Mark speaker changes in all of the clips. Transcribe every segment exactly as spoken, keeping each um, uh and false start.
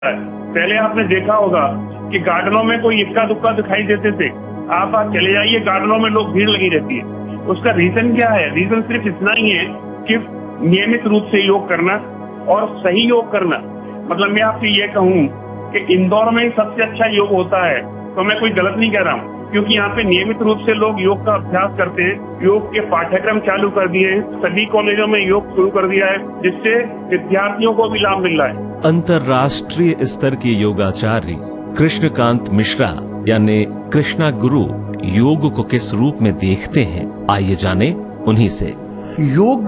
Speaker 1: पहले आपने देखा होगा कि गार्डनों में कोई इक्का दुक्का दिखाई देते थे। आप आप चले जाइए, गार्डनों में लोग भीड़ लगी रहती है। उसका रीजन क्या है? रीजन सिर्फ इतना ही है कि नियमित रूप से योग करना और सही योग करना। मतलब मैं आपसे ये कहूँ कि इंदौर में सबसे अच्छा योग होता है, तो मैं कोई गलत नहीं कह रहा हूँ, क्योंकि यहाँ पे नियमित रूप से लोग योग का अभ्यास करते हैं। योग के पाठ्यक्रम चालू कर दिए हैं, सभी कॉलेजों में योग शुरू कर दिया है, जिससे विद्यार्थियों को भी लाभ मिल रहा है।
Speaker 2: अंतर्राष्ट्रीय स्तर के योगाचार्य कृष्णकांत मिश्रा यानी कृष्णा गुरु योग को किस रूप में देखते हैं, आइए जाने उन्हीं से।
Speaker 3: योग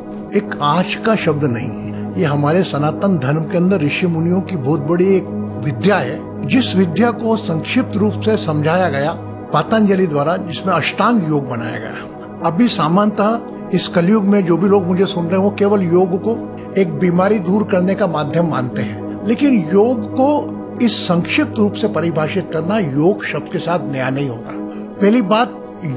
Speaker 3: एक आज का शब्द नहीं है, ये हमारे सनातन धर्म के अंदर ऋषि मुनियों की बहुत बड़ी एक विद्या है, जिस विद्या को संक्षिप्त रूप से समझाया गया पतंजलि द्वारा, जिसमें अष्टांग योग बनाया गया। अभी सामान्यतः इस कलयुग में जो भी लोग मुझे सुन रहे हैं वो केवल योग को एक बीमारी दूर करने का माध्यम मानते हैं, लेकिन योग को इस संक्षिप्त रूप से परिभाषित करना योग शब्द के साथ नया नहीं होगा। पहली बात,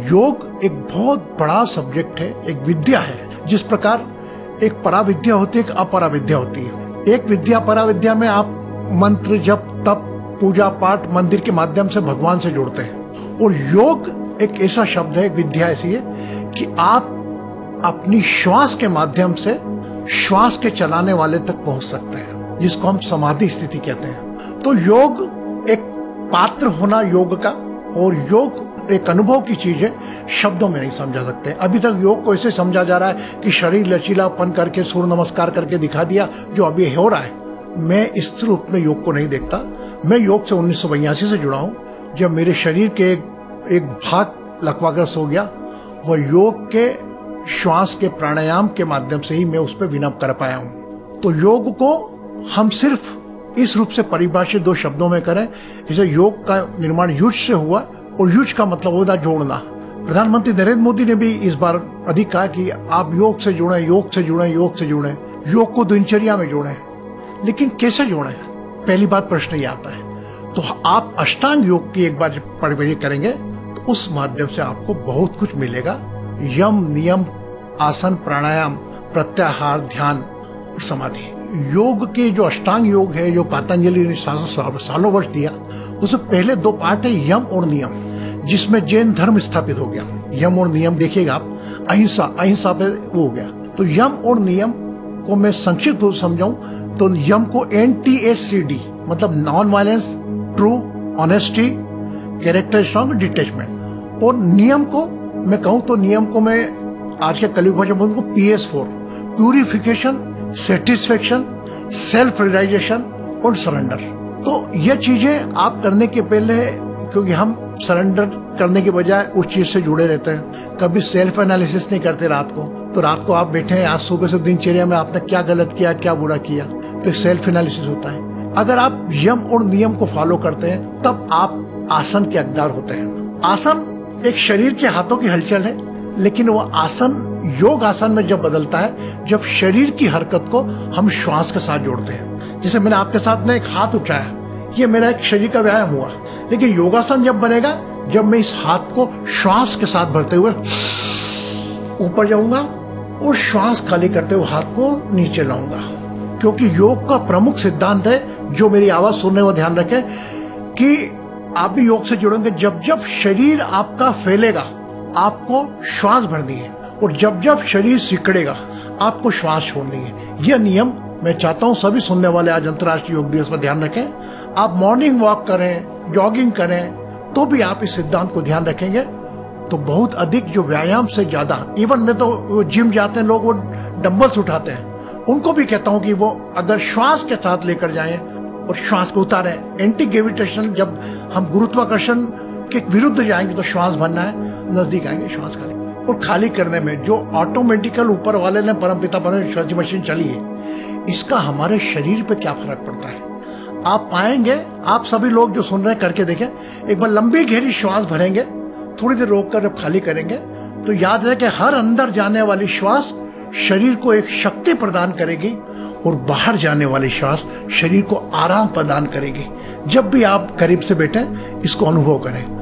Speaker 3: योग एक बहुत बड़ा सब्जेक्ट है, एक विद्या है। जिस प्रकार एक पराविद्या होती है, एक अपराविद्या होती है। एक विद्या पराविद्या में आप मंत्र जप तप पूजा पाठ मंदिर के माध्यम से भगवान से जुड़ते हैं, और योग एक ऐसा शब्द है, एक विद्या ऐसी है कि आप अपनी श्वास के माध्यम से श्वास के चलाने वाले तक पहुंच सकते हैं, जिसको हम समाधि स्थिति कहते हैं। तो योग एक पात्र होना योग का, और योग एक अनुभव की चीज है, शब्दों में नहीं समझा सकते। अभी तक योग को ऐसे समझा जा रहा है कि शरीर लचीलापन करके सूर्य नमस्कार करके दिखा दिया, जो अभी हो रहा है। मैं इस रूप में योग को नहीं देखता। मैं योग से उन्नीस सौ बयासी से जुड़ा हूँ, जब मेरे शरीर के एक, एक भाग लकवाग्रस्त हो गया, वह योग के श्वास के प्राणायाम के माध्यम से ही मैं उस पर विनम्र कर पाया हूँ। तो योग को हम सिर्फ इस रूप से परिभाषित दो शब्दों में करें, जैसे योग का निर्माण युज से हुआ, और युज का मतलब होता जोड़ना। प्रधानमंत्री नरेंद्र मोदी ने भी इस बार अधिक कहा कि आप योग से जुड़े, योग से जुड़े, योग से जुड़े, योग को दिनचर्या में जोड़ें। लेकिन कैसे जोड़ें? पहली बात प्रश्न ये आता है। तो आप अष्टांग योग की एक बार परिभाषा करेंगे तो उस माध्यम से आपको बहुत कुछ मिलेगा। यम नियम आसन प्राणायाम प्रत्याहार ध्यान और समाधि। योग के जो अष्टांग योग है, जो पतंजलि ने सालों वर्ष दिया, उसमें पहले दो पार्ट है यम और नियम, जिसमें जैन धर्म स्थापित हो गया। यम और नियम देखिएगा आप, अहिंसा अहिंसा पे वो हो गया। तो यम और नियम को मैं संक्षिप्त रूप समझाऊं तो यम को N T S C D मतलब non violence, true honesty, character strong, detachment. और नियम को मैं कहूं तो नियम को मैं आज के कलयुग भाषा में बोलूं P S four, purification, satisfaction, self realisation और सरेंडर। तो ये चीजें आप करने के पहले, क्योंकि हम सरेंडर करने के बजाय उस चीज से जुड़े रहते हैं, कभी सेल्फ एनालिसिस नहीं करते रात को। तो रात को आप बैठे हैं, आज सुबह से दिनचर्या में आपने क्या गलत किया, क्या बुरा किया, तो सेल्फ एनालिसिस होता है। अगर आप यम और नियम को फॉलो करते हैं, तब आप आसन के हकदार होते हैं। आसन एक शरीर के हाथों की हलचल है, लेकिन वो आसन योग आसन में जब बदलता है, जब शरीर की हरकत को हम श्वास के साथ जोड़ते हैं। जैसे मैंने आपके साथ में एक हाथ उठाया, ये मेरा एक शरीर का व्यायाम हुआ। लेकिन योगासन जब बनेगा, जब मैं इस हाथ को श्वास के साथ भरते हुए ऊपर जाऊंगा और श्वास खाली करते हुए हाथ को नीचे लाऊंगा। क्योंकि योग का प्रमुख सिद्धांत है, जो मेरी आवाज सुनने में ध्यान रखें, कि आप भी योग से जुड़ेंगे। जब जब शरीर आपका फैलेगा, आपको श्वास भरनी है, और जब जब शरीर सिकड़ेगा, आपको श्वास छोड़नी है। यह नियम मैं चाहता हूं सभी सुनने वाले आज अंतर्राष्ट्रीय योग दिवस पर ध्यान रखें। आप मॉर्निंग वॉक करें, जॉगिंग करें, तो भी आप इस सिद्धांत को ध्यान रखेंगे तो बहुत अधिक जो व्यायाम से ज्यादा, इवन में तो जिम जाते हैं लोग, वो डंबल्स उठाते हैं, उनको भी कहता हूं कि वो अगर श्वास के साथ लेकर जाएं और श्वास को उतारें। एंटी ग्रेविटेशन, जब हम गुरुत्वाकर्षण के विरुद्ध जाएंगे तो श्वास भरना है, नजदीक आएंगे श्वास खाली। और खाली करने में जो ऑटोमेटिकल ऊपर वाले ने परमपिता परमेश्वर मशीन चली है, इसका हमारे शरीर पे क्या फर्क पड़ता है आप पाएंगे। आप सभी लोग जो सुन रहे हैं करके देखें, एक बार लंबी गहरी श्वास भरेंगे, थोड़ी देर रोक कर जब खाली करेंगे, तो याद रहे कि हर अंदर जाने वाली श्वास शरीर को एक शक्ति प्रदान करेगी, और बाहर जाने वाली श्वास शरीर को आराम प्रदान करेगी। जब भी आप करीब से बैठे, इसको अनुभव करें।